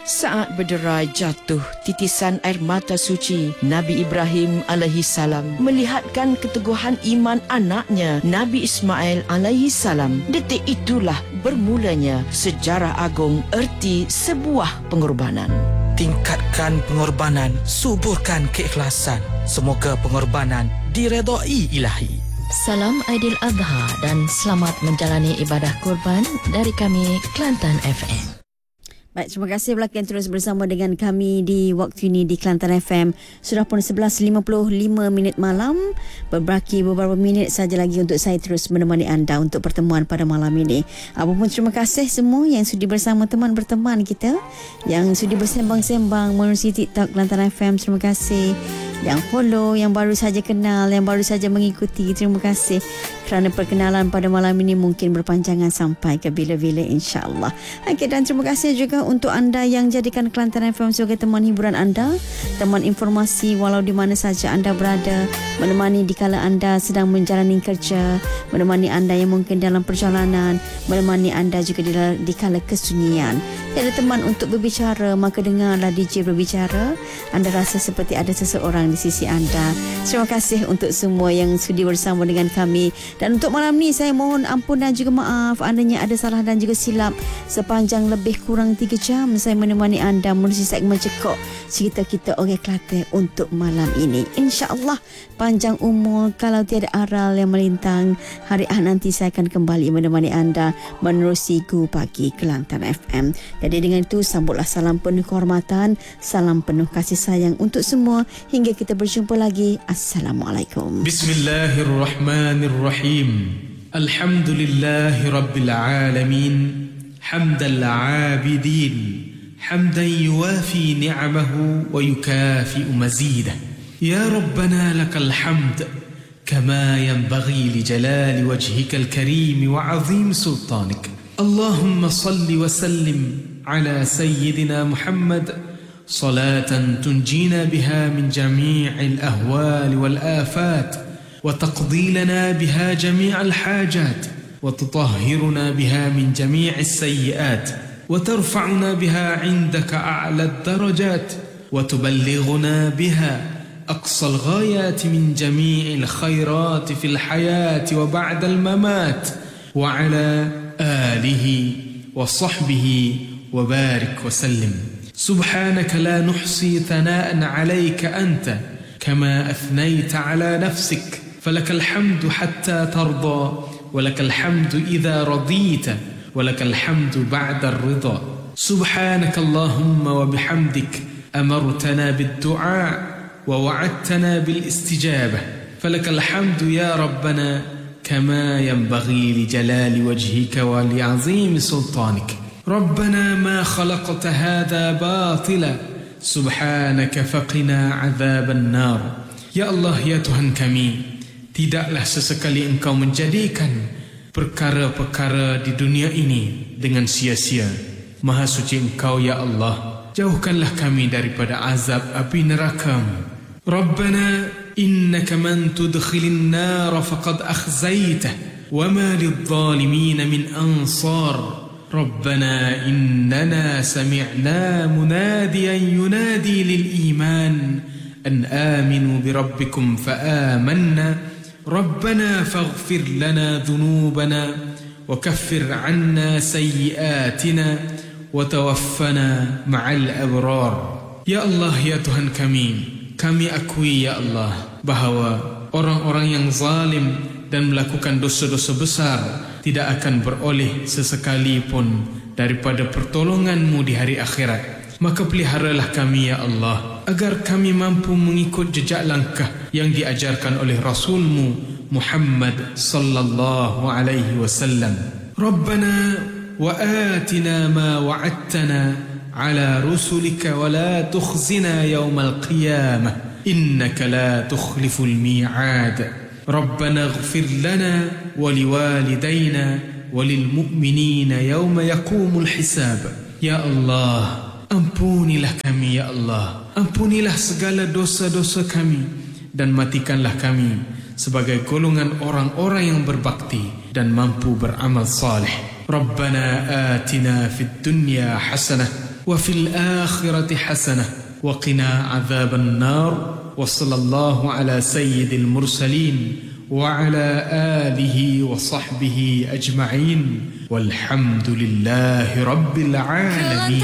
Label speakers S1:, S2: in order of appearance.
S1: Saat berderai jatuh titisan air mata suci Nabi Ibrahim alaihi salam melihatkan keteguhan iman anaknya Nabi Ismail alaihi salam. Detik itulah bermulanya sejarah agung erti sebuah pengorbanan.
S2: Tingkatkan pengorbanan, suburkan keikhlasan. Semoga pengorbanan diredai Ilahi.
S3: Salam Aidiladha dan selamat menjalani ibadah kurban dari kami Kelantan FM.
S4: Baik, terima kasih belakang terus bersama dengan kami di waktu ini di Kelantan FM. Sudah pun 11.55 malam. Beberapa minit saja lagi untuk saya terus menemani anda untuk pertemuan pada malam ini. Apapun terima kasih semua yang sudi bersama teman berteman kita, yang sudi bersembang-sembang melalui TikTok Kelantan FM. Terima kasih. Yang follow, yang baru saja kenal, yang baru saja mengikuti, terima kasih kerana perkenalan pada malam ini mungkin berpanjangan sampai ke bila-bila, insya-Allah. Okey, dan terima kasih juga untuk anda yang jadikan Kelantan FM sebagai teman hiburan anda, teman informasi walau di mana saja anda berada, menemani dikala anda sedang menjalani kerja, menemani anda yang mungkin dalam perjalanan, menemani anda juga dikala kesunyian. Tiada teman untuk berbicara, maka dengarlah DJ berbicara. Anda rasa seperti ada seseorang di sisi anda. Terima kasih untuk semua yang sudi bersama dengan kami. Dan untuk malam ni saya mohon ampun dan juga maaf andanya ada salah dan juga silap. Sepanjang lebih kurang 3 jam saya menemani anda melalui segmen Cekok Cerita Kita Orang Kelantan untuk malam ini. InsyaAllah panjang umur kalau tiada aral yang melintang. Hari nanti saya akan kembali menemani anda menerusi Gu Pagi Kelantan FM. Jadi dengan itu sambutlah salam penuh kehormatan, salam penuh kasih sayang untuk semua hingga kita berjumpa lagi. Assalamualaikum.
S5: Bismillahirrahmanirrahim. Alhamdulillahi rabbil alamin. Hamdal abidin. Hamdan yuwafi ni'amahu wa yukafi'u mazidah. Ya Rabbana lakal hamd kama yanbaghi li jalali wajhikal karim wa 'azim sultanik. Allahumma salli wa sallim على سيدنا محمد صلاة تنجينا بها من جميع الأهوال والآفات وتقضي لنا بها جميع الحاجات وتطهرنا بها من جميع السيئات وترفعنا بها عندك أعلى الدرجات وتبلغنا بها أقصى الغايات من جميع الخيرات في الحياة وبعد الممات وعلى آله وصحبه وبارك وسلم. سبحانك لا نحصي ثناء عليك أنت كما أثنيت على نفسك فلك الحمد حتى ترضى ولك الحمد إذا رضيت ولك الحمد بعد الرضا. سبحانك اللهم وبحمدك أمرتنا بالدعاء ووعدتنا بالاستجابة فلك الحمد يا ربنا كما ينبغي لجلال وجهك ولعظيم سلطانك. ربنا ما خلقت هذا باطلا سبحانك فقنا عذاب النار. Ya Allah, ya Tuhan kami, tidaklah sesekali Engkau menjadikan perkara-perkara di dunia ini dengan sia-sia. Maha suci Engkau ya Allah, jauhkanlah kami daripada azab api neraka-Mu. Rabbana innaka man tudkhilin nar faqad akhzaytah wa ma lidh-dhalimin min ansar. ربنا إننا سمعنا مناديا ينادي للإيمان أن آمنوا بربكم فآمنا ربنا فاغفر لنا ذنوبنا وكفر عنا سيئاتنا وتوفنا مع الأبرار. Ya Allah, ya Tuhan kami akui ya Allah bahawa orang-orang yang zalim dan melakukan dosa-dosa besar tidak akan beroleh sesekali pun daripada pertolongan-Mu di hari akhirat. Maka peliharalah kami ya Allah agar kami mampu mengikut jejak langkah yang diajarkan oleh Rasul-Mu Muhammad sallallahu alaihi wasallam. Rabbana wa atina ma wa'adtana ala rusulika wa la tukhzina yawmal qiyamah innaka la tukhliful mi'ad. ربنا اغفر لنا ولوالدينا وللمؤمنين يوم يقوم الحساب. Ya Allah, ampunilah kami ya Allah, ampunilah segala dosa-dosa kami dan matikanlah kami sebagai golongan orang-orang yang berbakti dan mampu beramal saleh. Rabbana atina fid dunya hasanah وفي الآخرة حسنة وقنا عذاب النار وصلى الله على سيد المرسلين وعلى آله وصحبه أجمعين والحمد لله رب العالمين.